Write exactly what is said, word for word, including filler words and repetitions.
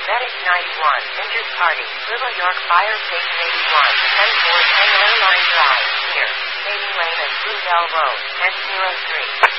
Medic ninety-one, injured party, Little York Fire Station eighty-one, ten four ten Airline Drive, near Bailey Lane and Blue Bell Road, ten oh three.